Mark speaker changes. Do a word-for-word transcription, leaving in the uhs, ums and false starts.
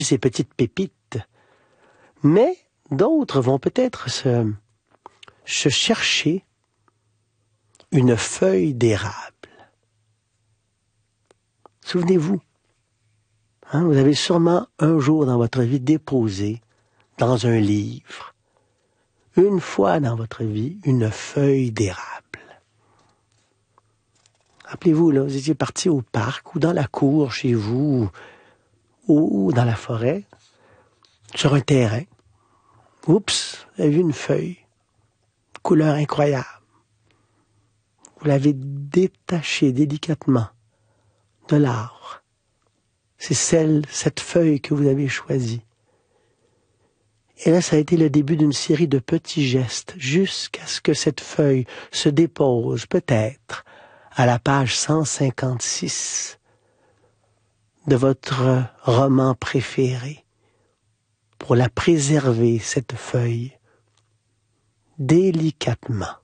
Speaker 1: ces petites pépites. Mais d'autres vont peut-être se, se chercher une feuille d'érable. Souvenez-vous, hein, vous avez sûrement un jour dans votre vie déposé dans un livre, une fois dans votre vie, une feuille d'érable. Rappelez-vous, là, vous étiez parti au parc ou dans la cour chez vous ou, ou dans la forêt, sur un terrain. Oups, vous avez vu une feuille, couleur incroyable. Vous l'avez détachée délicatement de l'arbre. C'est celle, cette feuille que vous avez choisie. Et là, ça a été le début d'une série de petits gestes jusqu'à ce que cette feuille se dépose, peut-être, à la page cent cinquante-six de votre roman préféré, pour la préserver, cette feuille, délicatement.